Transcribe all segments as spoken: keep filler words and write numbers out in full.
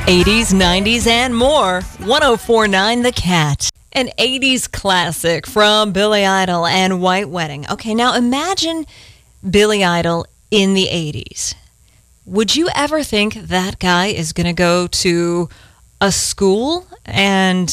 eighties, nineties, and more. one oh four point nine The Cat. An eighties classic from Billy Idol and White Wedding. Okay, now imagine Billy Idol in the eighties. Would you ever think that guy is going to go to a school and,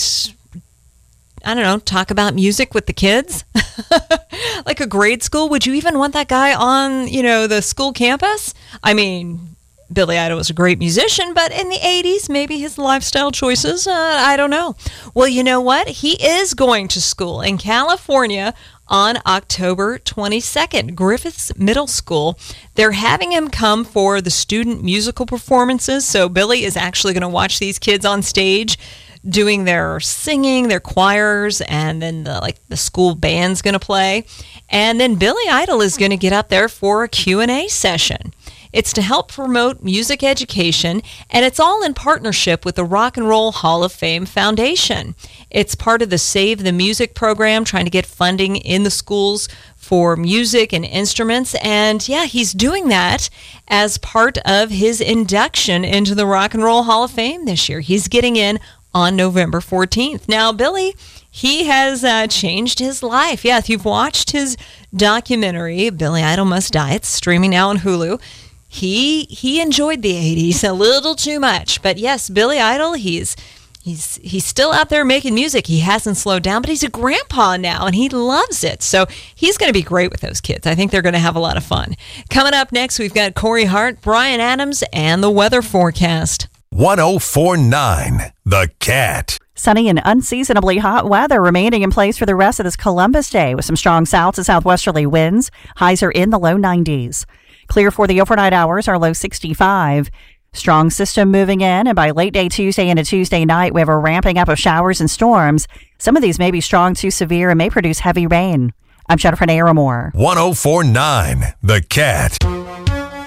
I don't know, talk about music with the kids? Like a grade school? Would you even want that guy on, you know, the school campus? I mean, Billy Idol was a great musician, but in the eighties, maybe his lifestyle choices, uh, I don't know. Well, you know what? He is going to school in California on October twenty-second, Griffiths Middle School. They're having him come for the student musical performances, so Billy is actually going to watch these kids on stage doing their singing, their choirs, and then the, like the school band's going to play. And then Billy Idol is going to get up there for a Q and A session. It's to help promote music education, and it's all in partnership with the Rock and Roll Hall of Fame Foundation. It's part of the Save the Music program, trying to get funding in the schools for music and instruments. And yeah, he's doing that as part of his induction into the Rock and Roll Hall of Fame this year. He's getting in on November fourteenth. Now, Billy, he has uh, changed his life. Yeah, if you've watched his documentary, Billy Idol Must Die, it's streaming now on Hulu. He he enjoyed the eighties a little too much. But yes, Billy Idol, he's he's he's still out there making music. He hasn't slowed down, but he's a grandpa now, and he loves it. So he's going to be great with those kids. I think they're going to have a lot of fun. Coming up next, we've got Corey Hart, Brian Adams, and the weather forecast. one oh four point nine The Cat. Sunny and unseasonably hot weather remaining in place for the rest of this Columbus Day with some strong south to southwesterly winds. Highs are in the low nineties. Clear for the overnight hours, our low sixty-five. Strong system moving in, and by late day Tuesday into Tuesday night, we have a ramping up of showers and storms. Some of these may be strong to severe and may produce heavy rain. I'm Jennifer Naramore. one oh four point nine The Cat.